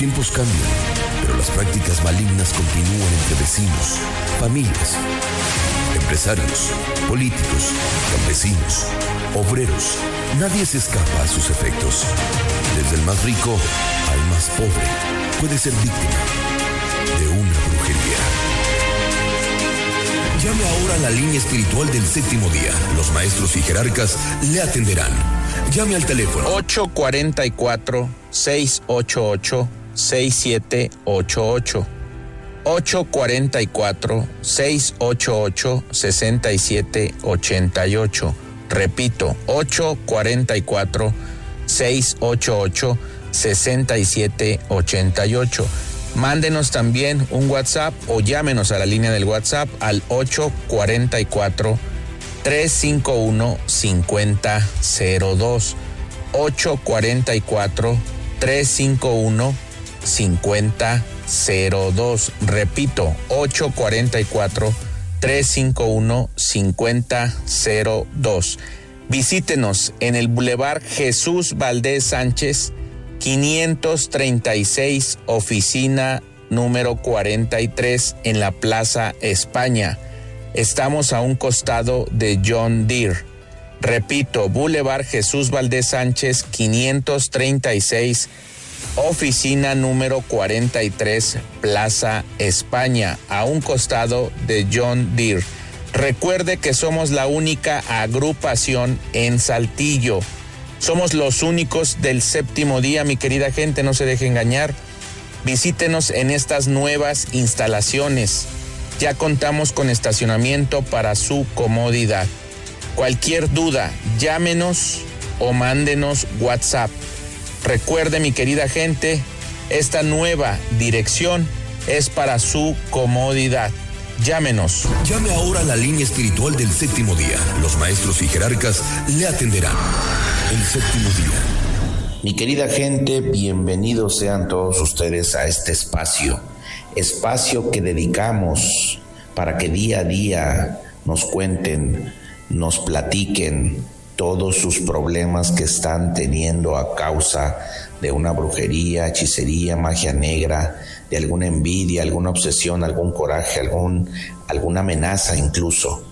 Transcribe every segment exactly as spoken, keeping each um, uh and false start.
tiempos cambian, pero las prácticas malignas continúan entre vecinos, familias, empresarios, políticos, campesinos, obreros. Nadie se escapa a sus efectos. Desde el más rico al más pobre puede ser víctima de una brujería. Llame ahora a la línea espiritual del séptimo día. Los maestros y jerarcas le atenderán. Llame al teléfono ocho cuatro cuatro, seis ocho ocho, seis siete ocho ocho. ocho cuatro cuatro, seis ocho ocho, seis siete ocho ocho. Repito, ocho cuatro cuatro, seis ocho ocho, seis siete ocho ocho. Mándenos también un WhatsApp o llámenos a la línea del WhatsApp al ocho cuatro cuatro, tres cinco uno, cinco cero cero dos. ocho cuatro cuatro, tres cinco uno, cinco cero cero dos. Repito, ocho cuatro cuatro, tres cinco uno, cinco cero cero dos. Visítenos en el Boulevard Jesús Valdés Sánchez, quinientos treinta y seis, oficina número cuarenta y tres, en la Plaza España. Estamos a un costado de John Deere. Repito, Boulevard Jesús Valdés Sánchez, quinientos treinta y seis, oficina número cuarenta y tres, Plaza España, a un costado de John Deere. Recuerde que somos la única agrupación en Saltillo. Somos los únicos del séptimo día, mi querida gente, no se deje engañar. Visítenos en estas nuevas instalaciones. Ya contamos con estacionamiento para su comodidad. Cualquier duda, llámenos o mándenos WhatsApp. Recuerde, mi querida gente, esta nueva dirección es para su comodidad. Llámenos. Llame ahora a la línea espiritual del séptimo día. Los maestros y jerarcas le atenderán. El séptimo día. Mi querida gente, bienvenidos sean todos ustedes a este espacio. Espacio que dedicamos para que día a día nos cuenten, nos platiquen todos sus problemas que están teniendo a causa de una brujería, hechicería, magia negra, de alguna envidia, alguna obsesión, algún coraje, algún, alguna amenaza incluso.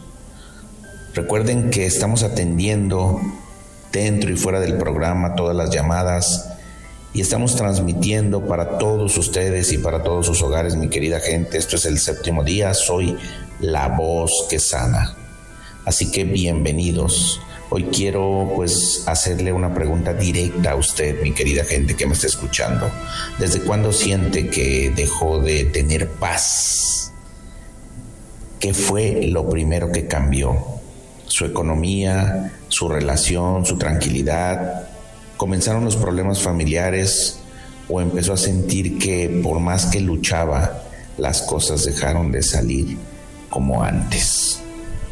Recuerden que estamos atendiendo dentro y fuera del programa todas las llamadas y estamos transmitiendo para todos ustedes y para todos sus hogares, mi querida gente. Esto es el séptimo día, soy la voz que sana. Así que bienvenidos. Hoy quiero pues hacerle una pregunta directa a usted, mi querida gente que me está escuchando. ¿Desde cuándo siente que dejó de tener paz? ¿Qué fue lo primero que cambió? ¿Su economía, su relación, su tranquilidad? ¿Comenzaron los problemas familiares o empezó a sentir que por más que luchaba, las cosas dejaron de salir como antes?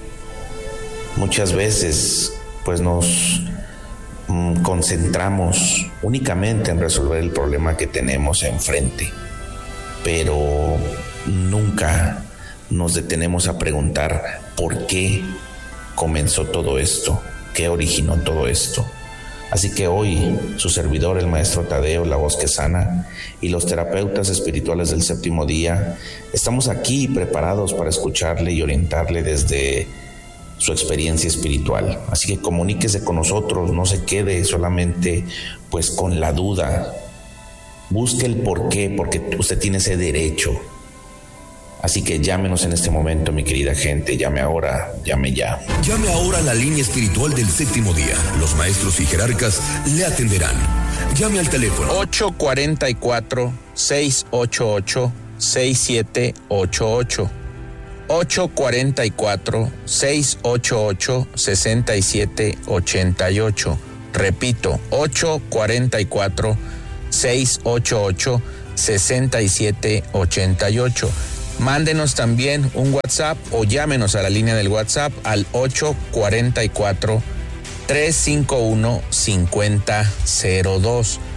Muchas veces pues nos mm, concentramos únicamente en resolver el problema que tenemos enfrente, pero nunca nos detenemos a preguntar por qué comenzó todo esto, qué originó todo esto. Así que hoy, su servidor, el maestro Tadeo, la voz que sana, y los terapeutas espirituales del séptimo día, estamos aquí preparados para escucharle y orientarle desde su experiencia espiritual. Así que comuníquese con nosotros, no se quede solamente pues con la duda. Busque el por qué, porque usted tiene ese derecho. Así que llámenos en este momento, mi querida gente. Llame ahora, llame ya. Llame ahora a la línea espiritual del séptimo día. Los maestros y jerarcas le atenderán. Llame al teléfono ocho cuatro cuatro, seis ocho ocho, seis siete ocho ocho. ocho cuatro cuatro, seis ocho ocho, seis siete ocho ocho. Repito, ocho cuatro cuatro, seis ocho ocho, seis siete ocho ocho. Mándenos también un WhatsApp o llámenos a la línea del WhatsApp al ocho cuatro cuatro, tres cinco uno, cinco cero cero dos.